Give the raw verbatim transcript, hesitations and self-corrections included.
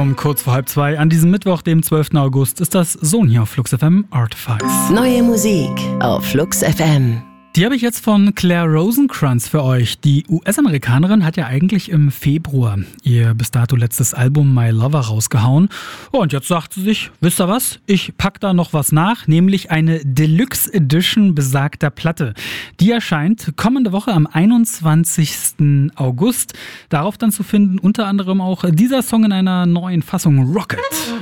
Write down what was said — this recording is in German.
Um kurz vor halb zwei an diesem Mittwoch, dem zwölften August, ist das Sohn hier auf Flux F M, Artifice. Neue Musik auf Flux F M. Die habe ich jetzt von Claire Rosencrantz für euch. Die U S-Amerikanerin hat ja eigentlich im Februar ihr bis dato letztes Album My Lover rausgehauen. Und jetzt sagt sie sich, wisst ihr was? Ich pack da noch was nach, nämlich eine Deluxe Edition besagter Platte. Die erscheint kommende Woche am einundzwanzigsten August. Darauf dann zu finden unter anderem auch dieser Song in einer neuen Fassung, Rocket.